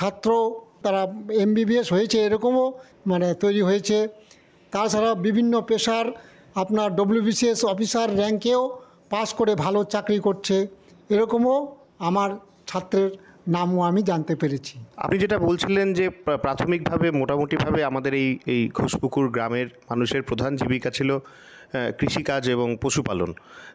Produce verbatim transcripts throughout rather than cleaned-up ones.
ছাত্র তারা এমবিবিএস হয়েছে এরকমও মানে তৈরি হয়েছে। তাছাড়া বিভিন্ন পেশার আপনার ডব্লিউবিসিএস অফিসার র্যাঙ্কেও পাস করে ভালো চাকরি করছে, এরকমও আমার ছাত্রের নামও আমি জানতে পেরেছি। আপনি যেটা বলছিলেন যে প্রাথমিকভাবে মোটামুটিভাবে আমাদের এই এই ঘোষপুকুর গ্রামের মানুষের প্রধান জীবিকা ছিল কৃষিকাজ এবং পশুপালন।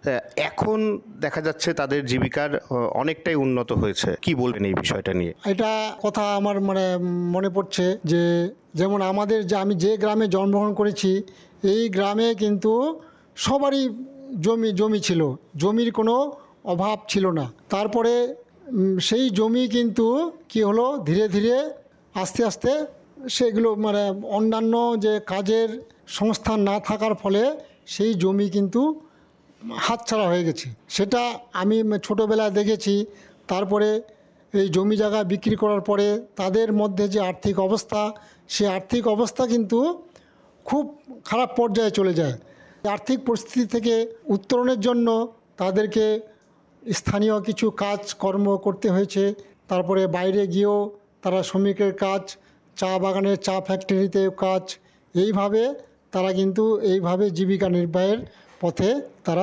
এখন দেখা যাচ্ছে তাদের জীবিকার অনেকটাই উন্নত হয়েছে। কি বলবেন এই বিষয়টা নিয়ে? এটা কথা আমার মানে মনে পড়ছে যে যেমন আমাদের যে আমি যে গ্রামে জন্মগ্রহণ করেছি এই গ্রামে কিন্তু সবারই জমি জমি ছিল, জমির কোনো অভাব ছিল না। তারপরে সেই জমি কিন্তু কি হলো, ধীরে ধীরে আস্তে আস্তে সেগুলো মানে অন্যান্য যে কাজের সংস্থান না থাকার ফলে সেই জমি কিন্তু হাতছাড়া হয়ে গেছে। সেটা আমি ছোটোবেলায় দেখেছি। তারপরে এই জমি জায়গা বিক্রি করার পরে তাদের মধ্যে যে আর্থিক অবস্থা, সে আর্থিক অবস্থা কিন্তু খুব খারাপ পর্যায়ে চলে যায়। আর্থিক পরিস্থিতি থেকে উত্তরণের জন্য তাদেরকে স্থানীয় কিছু কাজ কর্ম করতে হয়েছে। তারপরে বাইরে গিয়েও তারা শ্রমিকের কাজ, চা বাগানের চা ফ্যাক্টরিতে কাজ, এইভাবে তারা কিন্তু এইভাবে জীবিকা নির্বাহের পথে তারা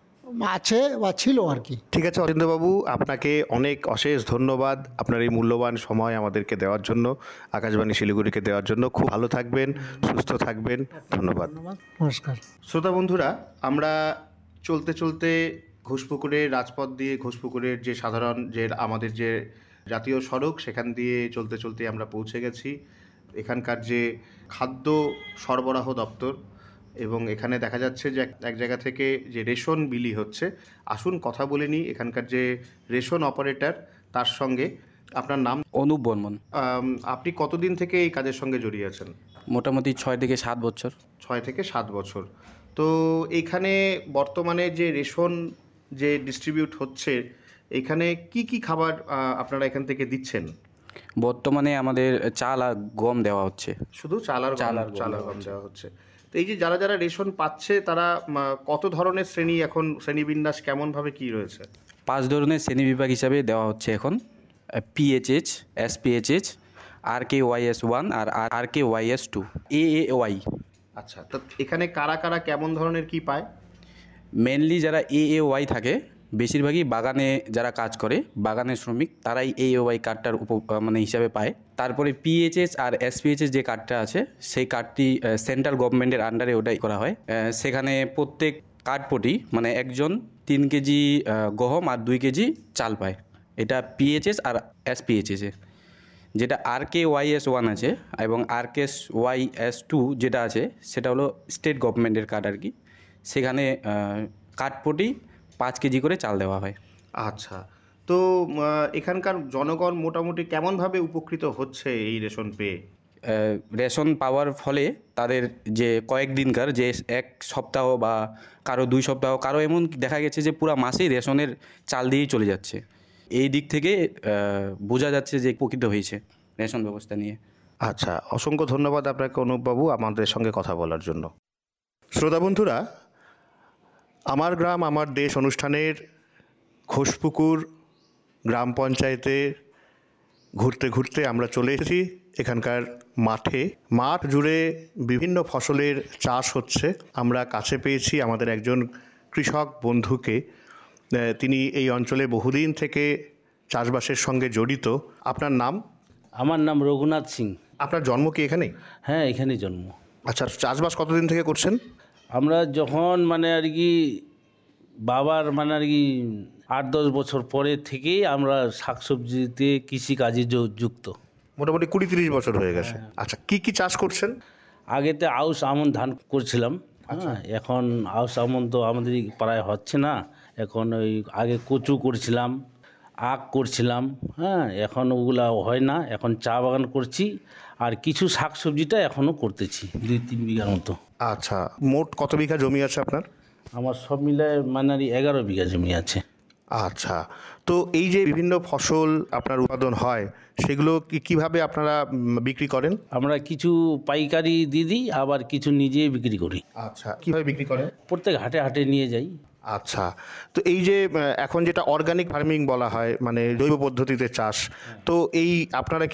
আছে বা ছিল আর কি। ঠিক আছে অরিন্দবাবু, আপনাকে অনেক অশেষ ধন্যবাদ আপনার এই মূল্যবান সময় আমাদেরকে দেওয়ার জন্য, আকাশবাণী শিলিগুড়িকে দেওয়ার জন্য। খুব ভালো থাকবেন, সুস্থ থাকবেন। ধন্যবাদ। নমস্কার। শ্রোতা বন্ধুরা, আমরা চলতে চলতে ঘোষপুকুরের রাজপথ দিয়ে, ঘোষপুকুরের যে সাধারণ যে আমাদের যে জাতীয় সড়ক, সেখান দিয়ে চলতে চলতে আমরা পৌঁছে গেছি এখানকার যে খাদ্য সরবরাহ দপ্তর। এবং এখানে দেখা যাচ্ছে যে এক জায়গা থেকে যে রেশন বিলি হচ্ছে। আসুন কথা বলে নিই এখানকার যে রেশন অপারেটর তার সঙ্গে। আপনার নাম? অনুপ বর্মন। আপনি কতদিন থেকে এই কাজের সঙ্গে জড়িয়ে আছেন? মোটামুটি ছয় থেকে সাত বছর। ছয় থেকে সাত বছর। তো এইখানে বর্তমানে যে রেশন যে ডিস্ট্রিবিউট হচ্ছে, এখানে কি কি খাবার আপনারা এখান থেকে দিচ্ছেন? বর্তমানে আমাদের চাল আর গম দেওয়া হচ্ছে। শুধু চাল আর চাল আর চাল আর গম দেওয়া হচ্ছে। তো এই যে যারা যারা রেশন পাচ্ছে তারা কত ধরনের শ্রেণী, এখন শ্রেণীবিন্যাস কেমনভাবে কি রয়েছে? পাঁচ ধরনের শ্রেণী বিভাগ হিসাবে দেওয়া হচ্ছে এখন। PHH, SPHH, R K ওয়াইএস one R R K ওয়াইএস two, A A Y. আচ্ছা, তো এখানে কারা কারা কেমন ধরনের কি পায়? মেনলি যারা এ এ ওয়াই থাকে, বেশিরভাগই বাগানে যারা কাজ করে, বাগানের শ্রমিক, তারাই এ এ ওয়াই কার্ডটার উপ মানে হিসাবে পায়। তারপরে পিএইচএস আর এসপিএইচএস যে কার্ডটা আছে, সেই কার্ডটি সেন্ট্রাল গভর্নমেন্টের আন্ডারে ওটাই করা হয়। সেখানে প্রত্যেক কার্ডপটি মানে একজন তিন কেজি গহম আর দুই কেজি চাল পায়। এটা পিএইচএস আর এসপিএইচএসে। যেটা আর কে ওয়াইএস ওয়ান আছে এবং আর কে ওয়াইএস টু যেটা আছে, সেটা হলো স্টেট গভর্নমেন্টের কার্ড আর কি। সেখানে কার্ডপটি পাঁচ কেজি করে চাল দেওয়া হয়। আচ্ছা, তো এখানকার জনগণ মোটামুটি কেমনভাবে উপকৃত হচ্ছে এই রেশন পেয়ে? রেশন পাওয়ার ফলে তাদের যে কয়েকদিনকার যে এক সপ্তাহ বা কারো দুই সপ্তাহ, কারো এমন দেখা গেছে যে পুরো মাসেই রেশনের চাল দিয়েই চলে যাচ্ছে। এই দিক থেকে বোঝা যাচ্ছে যে উপকৃত হয়েছে রেশন ব্যবস্থা নিয়ে। আচ্ছা, অসংখ্য ধন্যবাদ আপনাকে অনুপবাবু আমাদের সঙ্গে কথা বলার জন্য। শ্রোতা বন্ধুরা, আমার গ্রাম আমার দেশ অনুষ্ঠানের ঘোষপুকুর গ্রাম পঞ্চায়েতে ঘুরতে ঘুরতে আমরা চলে এসেছি এখানকার মাঠে। মাঠ জুড়ে বিভিন্ন ফসলের চাষ হচ্ছে। আমরা কাছে পেয়েছি আমাদের একজন কৃষক বন্ধুকে। তিনি এই অঞ্চলে বহুদিন থেকে চাষবাসের সঙ্গে জড়িত। আপনার নাম? আমার নাম রঘুনাথ সিং। আপনার জন্ম কি এখানে? হ্যাঁ, এখানেই জন্ম। আচ্ছা, চাষবাস কতদিন থেকে করছেন? আমরা যখন মানে আর কি বাবার মানে আর কি আট দশ বছর পরে থেকেই আমরা শাকসবজিতে কৃষিকাজে যুক্ত। মোটামুটি কুড়ি তিরিশ বছর হয়ে গেছে। আচ্ছা, কি কি চাষ করছেন? আগেতে আউশ আমন ধান করছিলাম। হ্যাঁ, এখন আউশ আমন তো আমাদের প্রায় হচ্ছে না। এখন ওই আগে কচু করছিলাম, আখ করছিলাম। হ্যাঁ, এখন ওগুলা হয় না। এখন চা বাগান করছি আর কিছু শাকসবজিটা এখনও করতেছি, দুই তিন বিঘার মতো। আচ্ছা, মোট কত বিঘা জমি আছে আপনার? আমার সব মিলায় মানে এগারো বিঘা জমি আছে। আচ্ছা, তো এই যে বিভিন্ন ফসল আপনার উৎপাদন হয়, সেগুলো কি কীভাবে আপনারা বিক্রি করেন? আমরা কিছু পাইকারি দিয়ে দিই, আবার কিছু নিজেই বিক্রি করি। আচ্ছা, কীভাবে বিক্রি করেন? প্রত্যেক হাটে হাটে নিয়ে যাই। আচ্ছা, তো এই যে এখন যেটা অর্গানিক ফার্মিং বলা হয়, মানে জৈব পদ্ধতিতে চাষ, তো এই আপনারা